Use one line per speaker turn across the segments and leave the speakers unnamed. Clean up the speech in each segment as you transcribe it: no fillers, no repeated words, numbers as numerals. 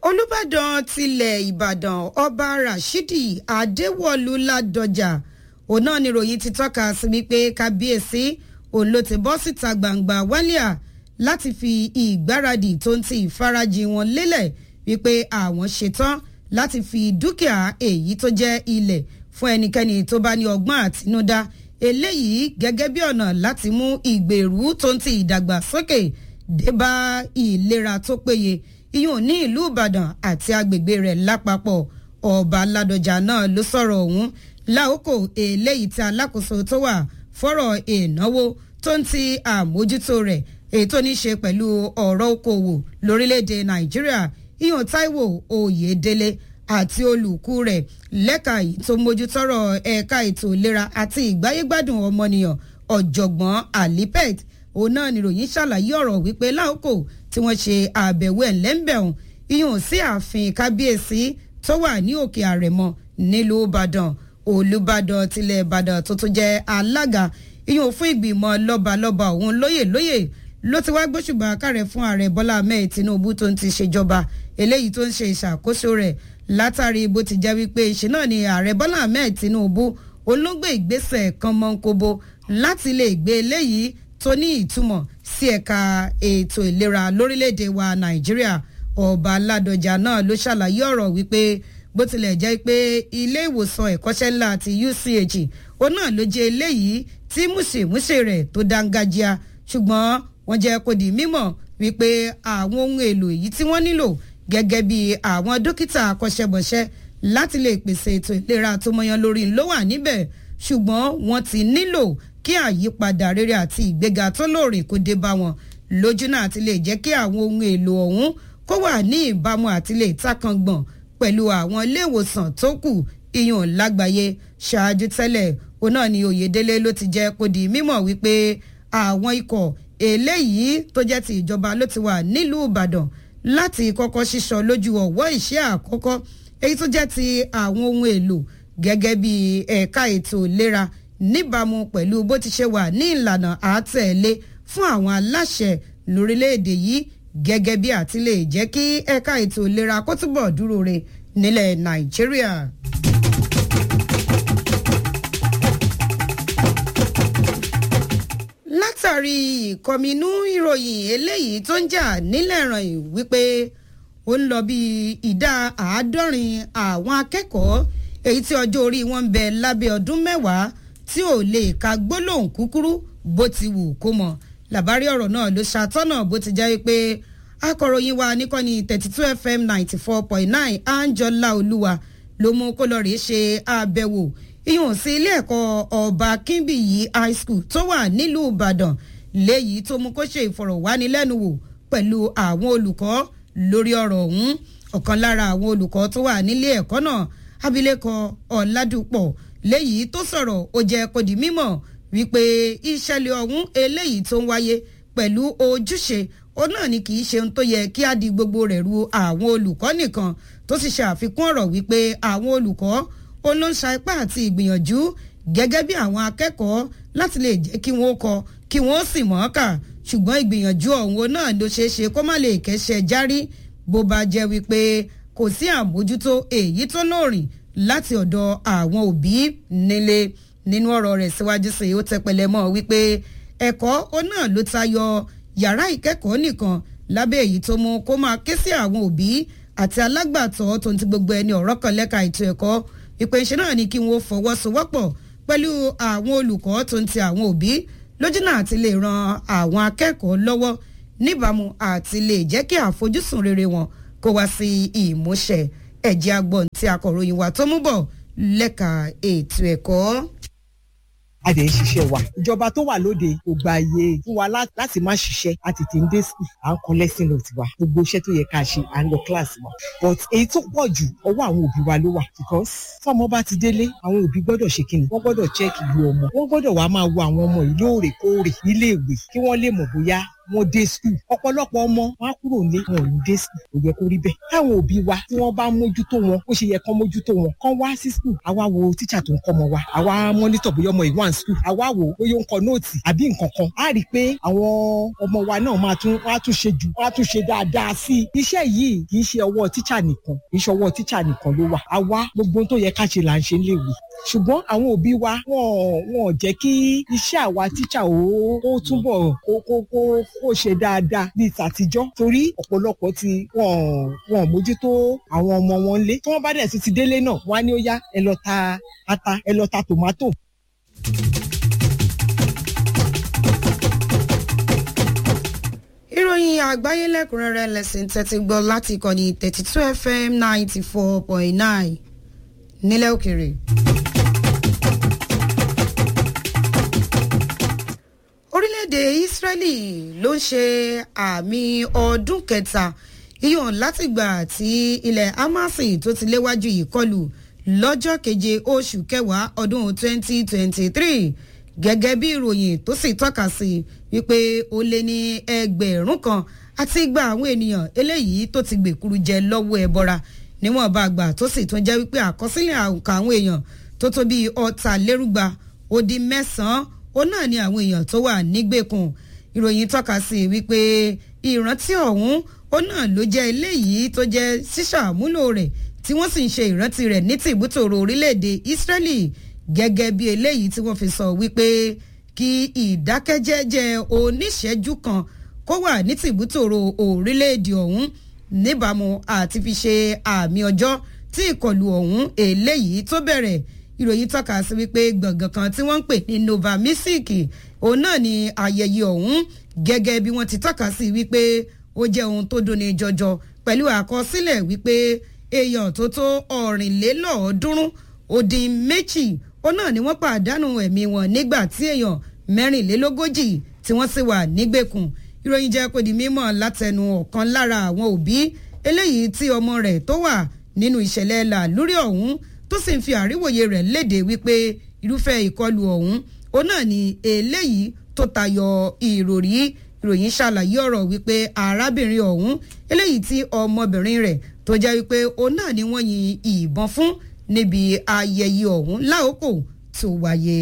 Olúbàdàn tilẹ̀ Ìbàdàn Ọba Rashidi Adéwọ̀lú Ládọjà òun náà ni ìròyìn ti tọ́ka sí wípé kábíyèsí òun ló ti bọ́ síta gbangba wálíà láti fi ìgbáradì tó ń ti ìfarajìn wọn lélẹ̀ wípé àwọn ṣetán láti fi dúkìá èyí tó jẹ́ ilẹ̀ fún ẹnikẹ́ni tó bá ní ọgbọ́n àtinúdá eléyìí gẹ́gẹ́ bí ọ̀nà láti mú ìgbèrú tó ń ti ìdàgbàsókè débá ìlera tó péye iyùn ní ìlú Ìbàdàn àti agbègbè rẹ̀ lápapọ̀. Ọba Ládọjà náà ló sọ̀rọ̀ ọ̀hún láòkò eléyìí tí alákòóso tó wà fọ́rọ̀ ìnáwó tó ń ti àmójútó rẹ̀ èyí tó ní ṣe pẹ̀lú ọ̀rọ̀ okòwò lórílẹ̀‐èdè Nàìjíríà iyùn Táíwò Oyèdélé àti olùkú rẹ̀ lẹ́ka yìí tó mójútọ́rọ̀ ẹ̀ka ètò ìlera àti ìgbáyégbádùn ọmọnìyàn ọ̀jọ̀gbọ́n Alipet òun náà níròyìn ṣàlàyé ọ̀rọ̀ wípé láòkò tí wọ́n ṣe àbẹ̀wò ẹ̀lẹ́ńbẹ̀hùn iyùn sí ààfin kábíyèsí tó wà ní òkè àrẹ̀mọ nílùú Ìbàdàn. Olúbàdàn tilẹ̀ Ìbàdàn tó tún jẹ́ alága iyùn fún ìgbìmọ̀ lọ́balọ́ba òun lóyè ló ti wá gbóṣùbà kárẹ̀ fún ààrẹ Bọ́lá Ahmed Tinubu tó ń ti ṣèjọba eléyìí tó ń ṣe ìṣàkóso rẹ̀ látàrí bó ti jẹ́ wípé ìṣe náà ni ààrẹ Bọ́lá Ahmed Tinubu olóńgbé ìgbésẹ̀ kan mọ́ńkóbó láti lè gbé eléyìí tó ní ìtumọ̀ sí ẹ̀ka ètò ìlera lórílẹ̀‐èdè wa Nàìjíríà. Ọba Ládọjà náà ló ṣàlàyé ọ̀rọ̀ wípé bó tilẹ̀ jẹ́ pé ilé ìwòsàn ẹ̀kọ́ṣẹ́ ńlá àti UCH òun náà ló jẹ́ eléyìí tí múṣemúṣe rẹ̀ tó dángájíá ṣùgbọ́n wọ́n jẹ́ kó di mímọ̀ wípé àwọn ohun èlò èyí tí wọ́n nílò gẹ́gẹ́ bí àwọn dókítà akọ́ṣẹ́mọṣẹ́ láti lè pèsè ètò ìlera tó mọyán lórí ló wà níbẹ̀ ṣùgbọ́n wọ́n ti nílò kí àyípadà rere àti ìgbéga tó lóòrìn kó dé bá wọn lójú náà àti lè jẹ́ kí àwọn ohun èlò ọ̀hún kó wà ní ìbámu àti lè takàngbọ̀n pẹ̀lú àwọn ilé ìwòsàn tó kù iyùn lágbàáyé. Ṣáájú tẹ́lẹ̀ òun náà ni Oyèdélé ló ti jẹ́ kó di mímọ̀ wípé àwọn ikọ̀ eléyìí tó jẹ́ ti ìjọba ló ti wà nílùú Ìbàdàn láti kọ́kọ́ ṣíṣọ lójú ọ̀wọ́ iṣẹ́ àkọ́kọ́ èyí tó jẹ́ ti àwọn ohun èlò gẹ́gẹ́ bí ẹ̀ka ètò ìlera níbàámu pẹ̀lú bó ti ṣe wà ní ìlànà àtẹ̀lé fún àwọn aláṣẹ lórílẹ̀‐èdè yìí gẹ́gẹ́ bí àti lè jẹ́ kí ẹ̀ka ètò ìlera kó túbọ̀ dúró re nílẹ̀ Nàìjíríà. Látàrí ìkọminú ìròyìn eléyìí tó ń jà nílẹ̀ ìrànyìn wípé ó ń lọ bí ìdá 70 àwọn akẹ́kọ̀ọ́ èyí tí ọjọ́ orí wọn ń bẹ lábẹ́ ọdún 10 tí ò lè ka gbólóhùn kúkúrú bó ti wù kó mọ̀. Làbárí ọ̀rọ̀ náà ló ṣàtọ́nà bó ti jẹ́ wípé akọ̀ròyìn wa níkànnì 32 FM 94.9 Anjola Olúwa ló mú kó lọ rèé ṣe àbẹ̀wò ìhùn sí ilé ẹ̀kọ́ Ọba Kínbíyì High School tó wà nílùú Ìbàdàn léyìí tó mú kó ṣe ìfọ̀rọ̀wánilẹ́nuwò pẹ̀lú àwọn olùkọ́ lórí ọ̀rọ̀ ọ̀hún. Ọ̀kan lára àwọn olùkọ́ tó wà nílé ẹ̀kọ́ náà abilékọ Ọ̀làdúpọ̀ léyìí tó sọ̀rọ̀ ó jẹ́ kó di mímọ̀ wípé ìṣẹ̀lẹ̀ ọ̀hún eléyìí tó ń wáyé pẹ̀lú ojúṣe òun náà ni kì í ṣe ohun tó yẹ kí á di gbogbo rẹ̀ ru àwọn olùkọ́ nìkan tó sì ṣe àfikún ọ̀rọ̀ wípé àwọn olùkọ́ òun ló ń sa ipá àti ìgbìyànjú gẹ́gẹ́ bí àwọn akẹ́kọ̀ọ́ láti lè jẹ́ kí wọ́n kọ́ kí wọ́n sì mọ̀ ọ́ kà ṣùgbọ́n ìgbìyànjú ọ̀hún náà ló ṣeé ṣe kó má lè kẹ́sẹ̀ járí bó bá jẹ́ wípé kò sí àmójútó èyí tó lóòrìn láti ọ̀dọ̀ àwọn òbí nílé. Nínú ọ̀rọ̀ rẹ̀ síwájú sí ó tẹpẹlẹ mọ́ wípé ẹ̀kọ́ ó náà ló tayọ yàrá ìkẹ́kọ̀ọ́ nìkan lábẹ́ èyí tó mú kó máa ké sí àwọn òbí àti alágbàtọ́ tó ń ti gbogbo ẹni ọ̀rọ̀ kan lẹ́ka ètò ẹ̀kọ́ ìpè ìṣe náà ni kí wọ́n fọwọ́sowọ́pọ̀ pẹ̀lú àwọn olùkọ́ tó ń ti àwọn òbí lójú náà àti lè ran àwọn akẹ́kọ̀ọ́ lọ́wọ́ níbàámu àti lè jẹ́ kí àfojúsùn rere wọn kó wá sí ìmúṣẹ. Ẹ̀jẹ̀ agbọ̀n tí akọ̀ròyìn wa tó mú bọ̀ lẹ́ka ètò ẹ̀kọ́.
A dẹ̀ ń ṣiṣẹ́ wa. Ìjọba tó wà lóde kò gba iye fún wa láti má ṣiṣẹ́. A tètè ń dé school, à ń kọ lesson note wa. Gbogbo iṣẹ́ tó yẹ ká ṣe, à ń lọ class wa. But èyí tó pọ̀ jù ọwọ́ àwọn òbí wa ló wà. Because fọ́mọ bá ti délé, àwọn òbí gbọ́dọ̀ ṣe kíni. Wọ́n gbọ́dọ̀ check ìlú ọmọ. Wọ́n gbọ́dọ̀ wá máa wo àwọn ọmọ yìí lóòrèkóòrè nílé ìwé kí wọ́n lè mọ̀ bóyá wọ́n dé skul ọ̀pọ̀lọpọ̀ ọmọ wọn á kúrò ní wọn ò ní dé skul kò yẹ kó rí bẹ́ẹ̀ táwọn òbí wa tí wọ́n bá mójútó wọn ó ṣe yẹ kán mójútó wọn kán wá sí skul àwa wo tíṣà tó ń kọ́ ọmọ wa àwa mọ́nítọ̀ bóyá ọmọ ìwọ̀n skul àwa wo bóyá ó ń kọ nóòtì àbí nǹkan kan á rí i pé àwọn ọmọ wa náà wọ́n á tún ṣe dáadáa sí i iṣẹ́ yìí kì í ṣe ọwọ́ tíṣà nìkan kì í ṣe ọwọ́ tíṣà nìkan ló wà àwa gbogbo tó yẹ ká ṣe là ń ṣe léwu ṣùgbọ́n àwọn òbí wa wọn ò jẹ́ kí iṣẹ́ àwa tíṣà ó túbọ̀ kó ṣe dáadáa bíi tàtijọ́ torí ọ̀pọ̀lọpọ̀ tí wọn mójútó àwọn ọmọ wọn lé tí wọ́n bá dẹ̀ ti délé náà wọ́n á ní ó yá ẹ lọ ta ata ẹ lọ ta tòmátò.
ìròyìn àgbáyé lẹ́kùnrẹ́rẹ́ lẹ́sìn tẹ́tí gbọ́ láti ìkànnì 32 FM 94.9 nílẹ̀ òkèrè. orílẹ̀-èdè Ísírẹ́lì ló ń ṣe àmì ọdún kẹta ìyọ̀n látìgbà tí ilẹ̀ Hamasi tó ti léwájú ìkọlù lọ́jọ́ keje oṣù kẹwàá ọdún 2023 gẹ́gẹ́ bí ìròyìn tó sì tọ́ka sí wípé ó lé ní 1,000 kan àti igba àwọn ènìyàn eléyìí tó ti gbèkúrú jẹ lọ́wọ́ ẹbọra níwọ̀n bá gbà tó sì tún jẹ́ wípé àkọsílẹ̀ àwùkà àwọn èèyàn tó tó bí 400 ó dín 9 ó náà ni àwọn èèyàn tó wà nígbèkùn ìròyìn tọ́ka sí wípé ìrántí ọ̀hún ó náà ló jẹ́ eléyìí tó jẹ́ ṣíṣàmúlò rẹ̀ tí wọ́n sì ń ṣe ìrántí rẹ̀ ní tìbútòrò orílẹ̀-èdè Ísírẹ́lì gẹ́gẹ́ bí eléyìí tí wọ́n fi sọ wípé kí ìdákẹ́jẹ́jẹ́ oníṣẹ́jú kan kó wà ní tìbútòrò orílẹ̀-èdè ọ̀hún níbàámu àti fi ṣe àmì ọjọ́ tí ìkọlù ọ̀hún eléyìí tó bẹ̀rẹ̀ ìròyìn tọ́ka sí wípé gbọ̀ngàn kan tí wọ́n ń pè ní Nova Music òun náà ni ayẹyẹ ọ̀hún gẹ́gẹ́ bí wọ́n ti tọ́ka sí wípé ó jẹ́ ohun tó dunni jọjọ pẹ̀lú àkọsílẹ̀ wípé èèyàn tó tó 400 ó dín 2 ó náà ni wọ́n pàdánù ẹ̀mí wọn nígbà tí èèyàn 40 tí wọ́n sì wà nígbèkùn ìròyìn jẹ́ kó di mímọ̀ látẹnu ọ̀kan lára àwọn òbí eléyìí tí ọmọ rẹ̀ tó wà nínú ìṣẹ̀lẹ̀ làlúrí ọ̀hún tó sì ń fi àríwòye rẹ̀ léde wípé irúfẹ́ ìkọlù ọ̀hún ó náà ni eléyìí tó tayọ ìròyìn ṣàlàyé ọ̀rọ̀ wípé arábìnrin ọ̀hún eléyìí tí ọmọbìnrin rẹ̀ tó jẹ́ wípé ó náà ni wọ́n yin ìbọn fún níbi ayẹyẹ ọ̀hún láòkò tó wáyé.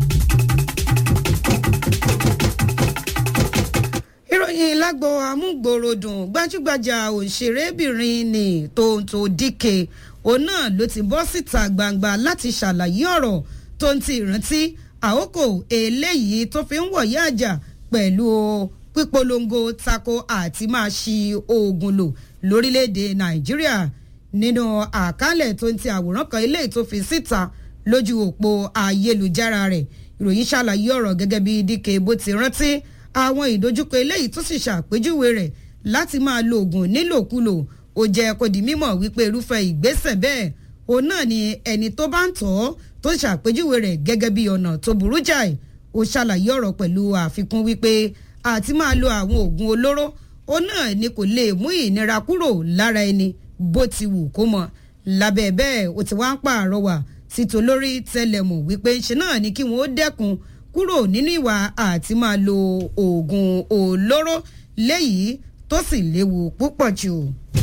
ìròyìn lágbo amúgbòròdùn gbajúgbajà òṣèrébìnrin ní Tonto Dike òun náà ló ti bọ́ síta gbangba láti ṣàlàyé ọ̀rọ̀ tó ń ti ìrántí àkókò eléyìí tó fi ń wọ̀yá àjà pẹ̀lú pípolongo tako àti máa ṣi oògùn lò lórílẹ̀‐èdè Nàìjíríà nínú àkálẹ̀ tó ń ti àwòrán kan eléyìí tó fi síta lójú òpó ayélujára rẹ̀ ìròyìn ṣàlàyé ọ̀rọ̀ gẹ́gẹ́ bí Dike bó ti rántí àwọn ìdojúkọ eléyìí tó sì ṣàpèjúwe rẹ̀ láti máa lo oògùn nílòkulò ó jẹ́ kó di mímọ̀ wípé irúfẹ́ ìgbésẹ̀ bẹ́ẹ̀ òun náà ni ẹni tó bá ń tọ̀ ọ́ tó ṣàpèjúwe rẹ̀ gẹ́gẹ́ bí ọ̀nà tó burú jáì ó ṣàlàyé ọ̀rọ̀ pẹ̀lú àfikún wípé àti máa lo àwọn oògùn olóró ó náà ni kò lè mú ìnira kúrò lára ẹni bó ti wù kó mọ̀ lábẹ́ bẹ́ẹ̀ ó ti wá ń pààrọwà sí tolórí tẹlẹmù wípé ṣe náà ni kí wọ́n ó dẹ́kun kúrò nínú ìwà àti máa lo oògùn olóró léyìí tó sì léwu púpọ̀ jù.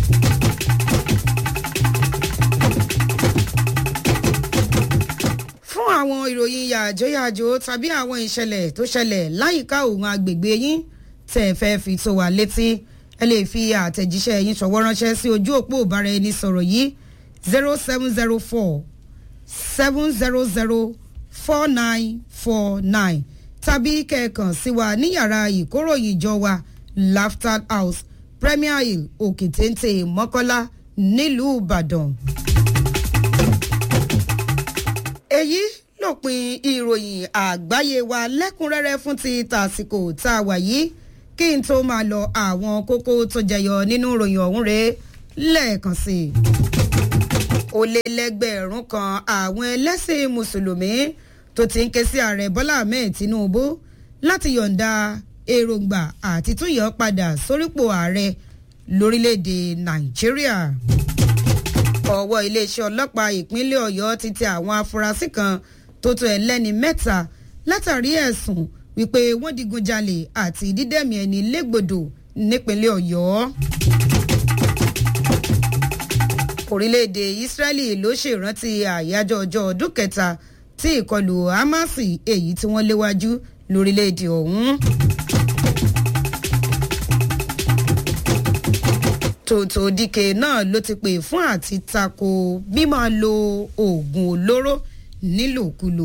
fún àwọn ìròyìn yàjóyàjó tàbí àwọn ìṣẹ̀lẹ̀ tó ṣẹlẹ̀ láyìíká òun agbègbè yín tẹ̀ fẹ́ fi tó wa létí ẹ lè fi àtẹ̀jíṣẹ́ yín ṣọwọ́ ránṣẹ́ sí ojú òpó ìbáraẹnisọ̀rọ̀ yìí 0704 700 4949 tàbí kẹ̀ẹ̀kan sí wa ní yàrá ìkóròyìn ìjọ wa Laughter House Premier Hill Òkè Téńté Mọ́kọ́lá nílùú Ìbàdàn. èyí lópin ìròyìn àgbáyé wa lẹ́kùnrẹ́rẹ́ fún ti tàsìkò tá a wà yìí kí n tó máa lọ àwọn kókó tó jẹyọ nínú ìròyìn ọ̀hún rèé lẹ́ẹ̀kan sí i. ó lé lẹ́gbẹ̀rún kan àwọn ẹlẹ́sìn mùsùlùmí tó ti ń ké sí ààrẹ Bọ́lá Ahmed Tinubu láti yọ̀ǹda èròǹgbà àti túnyọ̀ padà sórípò ààrẹ lórílẹ̀‐èdè Nàìjíríà. ọwọ́ iléeṣẹ́ ọlọ́pàá ìpínlẹ̀ Ọ̀yọ́ ti tẹ àwọn afurasí kan tó tó ẹlẹ́ni 3 látàrí ẹ̀sùn wípé wọ́n digunjalè àti dídẹ̀mí ẹni légbodò nípínlẹ̀ Ọ̀yọ́. Orílẹ̀-èdè Ísírẹ́lì ló ṣèrántí àyájọ́ ọjọ́ ọdún kẹta tí ìkọlù Hámásì èyí tí wọ́n léwájú lórílẹ̀-èdè ọ̀hún. Tòótọ́ Dike náà ló ti pè fún àti tako mímáa lo oògùn olóró nílòkulò.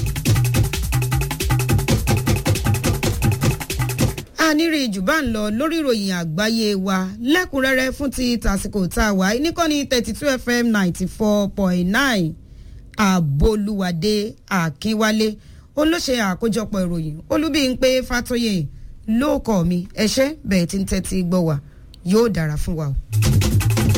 Anírè jù bá ń lọ lórí ìròyìn àgbáyé wa lẹ́kùnrẹ́rẹ́ fún ti tàsìkò tá a wà níkànnì 32 FM 94.9 Àbolúwadé Akínwálé olóṣè àkójọpọ̀ ìròyìn Olúbímpé Fátóyè lóòkọ̀ mi ẹ̀ṣẹ́ bẹ́ẹ̀ tí ń tẹ́tí gbọ́ wa yóò dára fún wa o.